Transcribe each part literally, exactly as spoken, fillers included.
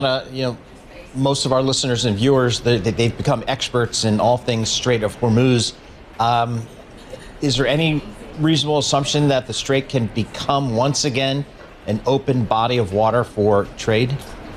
Uh, you know, most of our listeners and viewers, they, they've become experts in all things Strait of Hormuz. Um, is there any reasonable assumption that the Strait can become once again an open body of water for trade?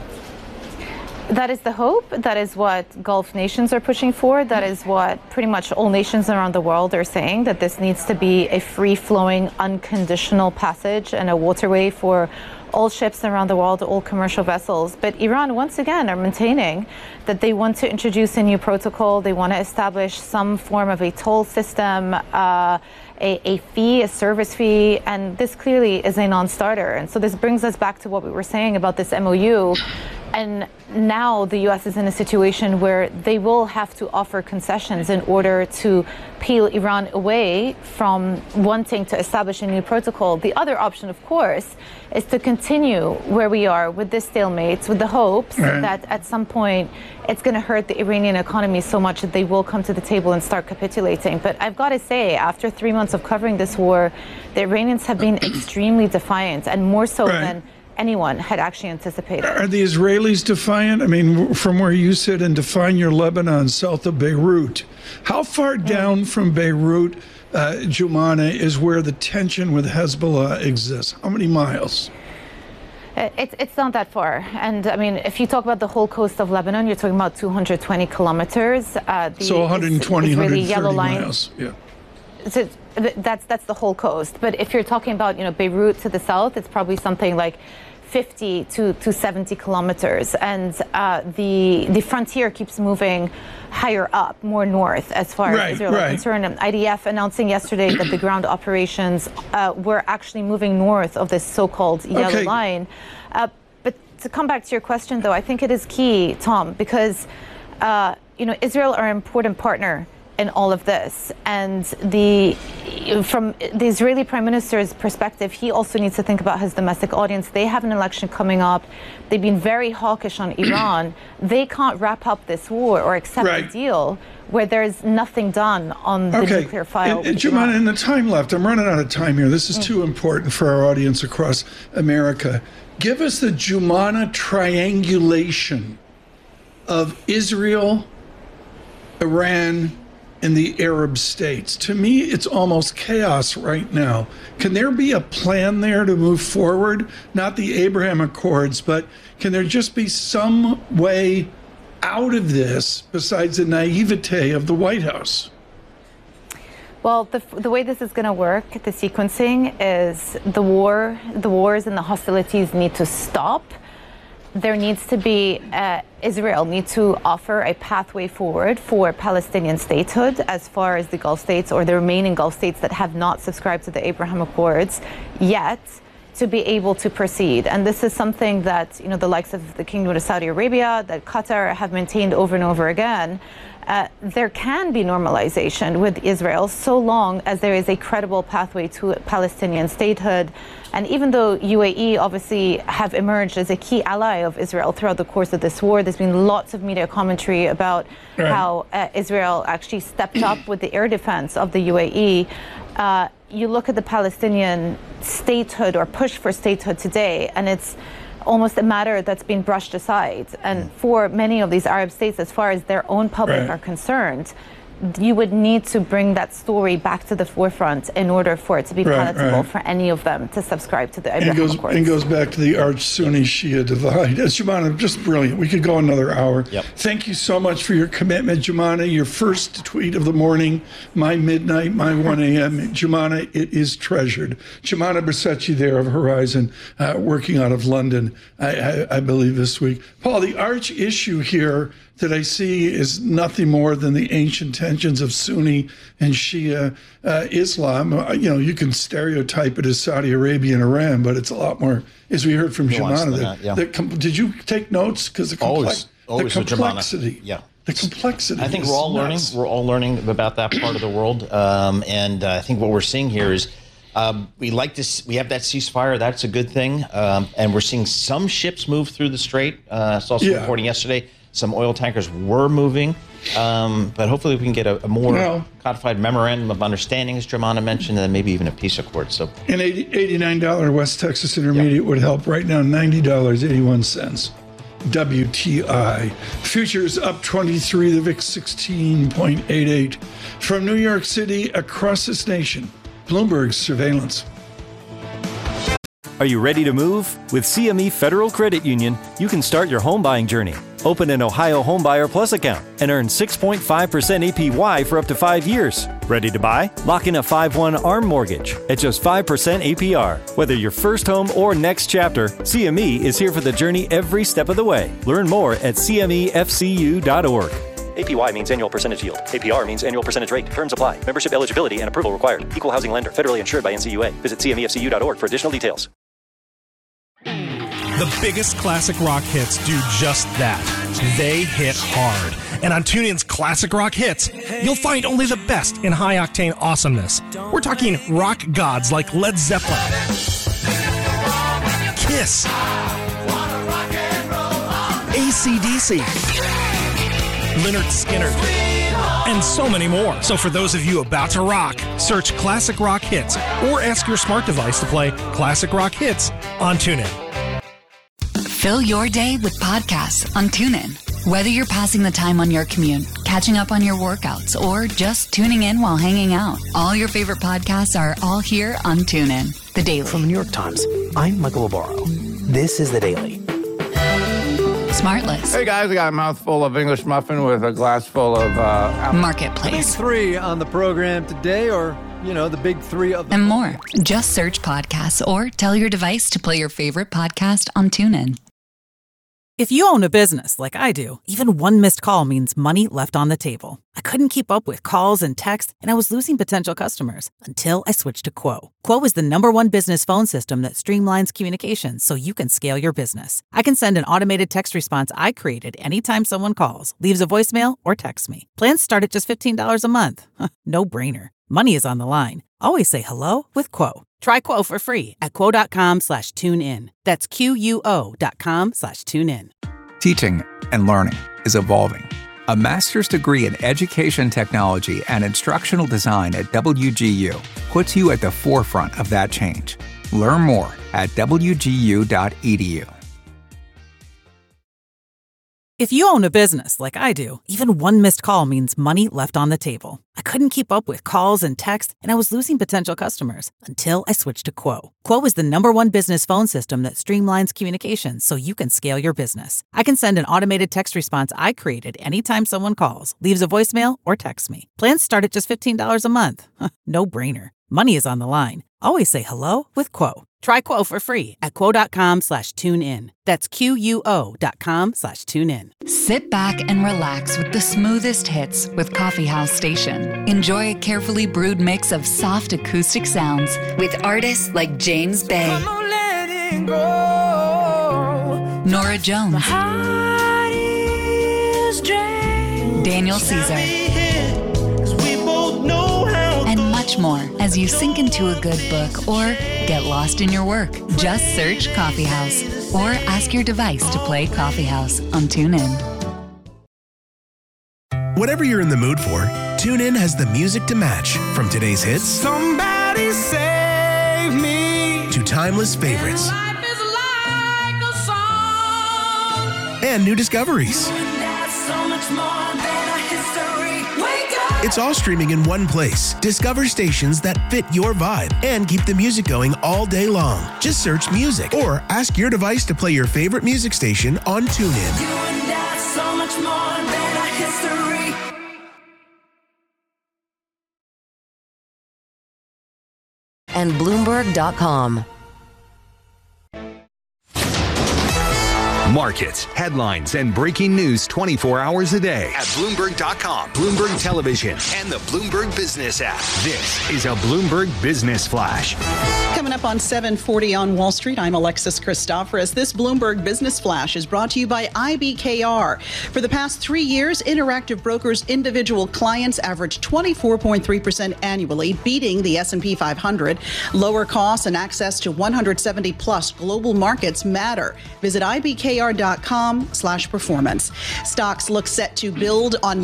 That is the hope. That is what Gulf nations are pushing for. That is what pretty much all nations around the world are saying, that this needs to be a free-flowing, unconditional passage and a waterway for all ships around the world, all commercial vessels. But Iran, once again, are maintaining that they want to introduce a new protocol. They want to establish some form of a toll system, uh, a, a fee, a service fee, and this clearly is a non-starter. And so this brings us back to what we were saying about this M O U. And now the U S is in a situation where they will have to offer concessions in order to peel Iran away from wanting to establish a new protocol. The other option, of course, is to continue where we are with this stalemate, with the hopes right. that at some point it's going to hurt the Iranian economy so much that they will come to the table and start capitulating. But I've got to say, after three months of covering this war, the Iranians have been extremely defiant, and more so right. than anyone had actually anticipated. Are the Israelis defiant? I mean, from where you sit and define your Lebanon south of Beirut, how far down mm. from Beirut, uh, Joumana, is where the tension with Hezbollah exists? How many miles? It's, it's not that far. And I mean, if you talk about the whole coast of Lebanon, you're talking about two hundred twenty kilometers. Uh, the, so one hundred twenty, one hundred thirty yellow line, miles. Yeah. So that's that's the whole coast. But if you're talking about, you know, Beirut to the south, it's probably something like fifty to seventy kilometers, and uh, the the frontier keeps moving higher up, more north, as far right, as Israel right. is concerned. And I D F announcing yesterday that the ground operations uh, were actually moving north of this so-called yellow okay. line. Uh, but to come back to your question, though, I think it is key, Tom, because uh, you know, Israel are an important partner in all of this, and the from the Israeli Prime Minister's perspective, he also needs to think about his domestic audience. They have an election coming up. They've been very hawkish on Iran. They can't wrap up this war or accept right. a deal where there's nothing done on the okay. nuclear file. And, and Joumana, in the time left, I'm running out of time here. This is mm. too important for our audience across America. Give us the Joumana triangulation of Israel, Iran, in the Arab states. To me, it's almost chaos right now. Can there be a plan there to move forward? Not the Abraham Accords, but can there just be some way out of this besides the naivete of the White House? Well, the, the way this is going to work, the sequencing, is the war, the wars and the hostilities need to stop. There needs to be, uh, Israel needs to offer a pathway forward for Palestinian statehood as far as the Gulf states or the remaining Gulf states that have not subscribed to the Abraham Accords yet, to be able to proceed. And this is something that, you know, the likes of the Kingdom of Saudi Arabia, that Qatar have maintained over and over again. Uh, there can be normalization with Israel so long as there is a credible pathway to Palestinian statehood. And even though U A E obviously have emerged as a key ally of Israel throughout the course of this war, there's been lots of media commentary about right. how uh, Israel actually stepped up with the air defense of the U A E. Uh, you look at the Palestinian statehood or push for statehood today, and it's almost a matter that's been brushed aside. And for many of these Arab states, as far as their own public right. are concerned, you would need to bring that story back to the forefront in order for it to be right, palatable right. for any of them to subscribe to the Abraham and goes, Accords. And goes back to the arch-Sunni Shia divide. As Joumana, just brilliant. We could go another hour. Yep. Thank you so much for your commitment, Joumana. Your first tweet of the morning, my midnight, my one a.m. Joumana, it is treasured. Joumana Bercetche there of Horizon, uh, working out of London, I, I, I believe this week. Paul, the arch issue here that I see is nothing more than the ancient tensions of Sunni and Shia uh, Islam. Uh, you know, you can stereotype it as Saudi Arabia and Iran, but it's a lot more, as we heard from Joumana. That, that, yeah. that com- did you take notes? Because the, complex- always, always the complexity. Yeah. The complexity. I think we're all nuts. learning. We're all learning about that part of the world, um, and uh, I think what we're seeing here is um, we like to. We have that ceasefire. That's a good thing, um, and we're seeing some ships move through the strait. Uh, I saw some yeah. reporting yesterday. Some oil tankers were moving, um, but hopefully we can get a, a more well, codified memorandum of understanding, as Joumana mentioned, and then maybe even a peace accord. So, an eighty, eighty-nine dollars West Texas Intermediate yep. would help. Right now, ninety dollars and eighty-one cents. W T I. Futures up twenty-three, the V I X sixteen point eight eight. From New York City across this nation, Bloomberg Surveillance. Are you ready to move? With C M E Federal Credit Union, you can start your home buying journey. Open an Ohio Homebuyer Plus account and earn six point five percent A P Y for up to five years. Ready to buy? Lock in a five one ARM mortgage at just five percent A P R. Whether your first home or next chapter, C M E is here for the journey every step of the way. Learn more at C M E F C U dot org. A P Y means annual percentage yield. A P R means annual percentage rate. Terms apply. Membership eligibility and approval required. Equal housing lender. Federally insured by N C U A. Visit C M E F C U dot org for additional details. The biggest classic rock hits do just that. They hit hard. And on TuneIn's Classic Rock Hits, you'll find only the best in high-octane awesomeness. We're talking rock gods like Led Zeppelin, Kiss, A C D C, Lynyrd Skynyrd, and so many more. So for those of you about to rock, search Classic Rock Hits or ask your smart device to play Classic Rock Hits on TuneIn. Fill your day with podcasts on TuneIn. Whether you're passing the time on your commute, catching up on your workouts, or just tuning in while hanging out, all your favorite podcasts are all here on TuneIn. The Daily. From the New York Times, I'm Michael Labaro. This is The Daily. Smartless. Hey guys, I got a mouthful of English muffin with a glass full of uh, apple. Marketplace. Big three on the program today, or, you know, the big three of the... And more. Just search podcasts or tell your device to play your favorite podcast on TuneIn. If you own a business like I do, even one missed call means money left on the table. I couldn't keep up with calls and texts, and I was losing potential customers until I switched to Quo. Quo is the number one business phone system that streamlines communications so you can scale your business. I can send an automated text response I created anytime someone calls, leaves a voicemail, or texts me. Plans start at just fifteen dollars a month. No brainer. Money is on the line. Always say hello with Quo. Try Quo for free at quo.com slash tune in. That's Q-U-O dot com slash tune in. Teaching and learning is evolving. A master's degree in education technology and instructional design at W G U puts you at the forefront of that change. Learn more at W G U dot E D U. If you own a business like I do, even one missed call means money left on the table. I couldn't keep up with calls and texts, and I was losing potential customers until I switched to Quo. Quo is the number one business phone system that streamlines communications so you can scale your business. I can send an automated text response I created anytime someone calls, leaves a voicemail, or texts me. Plans start at just fifteen dollars a month. No brainer. Money is on the line. Always say hello with Quo. Try Quo for free at quo.com slash tune in. That's Q-U-O dot com slash tune in. Sit back and relax with the smoothest hits with Coffee House Station. Enjoy a carefully brewed mix of soft acoustic sounds with artists like James Bay, Nora Jones, Daniel Caesar, and much more as you sink into a good book or get lost in your work. Just search Coffee House or ask your device to play Coffee House on TuneIn. Whatever you're in the mood for, TuneIn has the music to match. From today's hits, Somebody save me, to timeless favorites, life is like a song, and new discoveries. that's so much more than a history. Wake up! It's all streaming in one place. Discover stations that fit your vibe and keep the music going all day long. Just search music or ask your device to play your favorite music station on TuneIn. You and that's so much more than a history. And Bloomberg dot com. Markets, headlines, and breaking news twenty-four hours a day at Bloomberg dot com, Bloomberg Television, and the Bloomberg Business app. This is a Bloomberg Business Flash. Coming up on seven forty on Wall Street, I'm Alexis Christoforous. This Bloomberg Business Flash is brought to you by I B K R. For the past three years, Interactive Brokers' individual clients averaged twenty-four point three percent annually, beating the S and P five hundred. Lower costs and access to one hundred seventy plus global markets matter. Visit I B K R dot com slash performance. Stocks look set to build on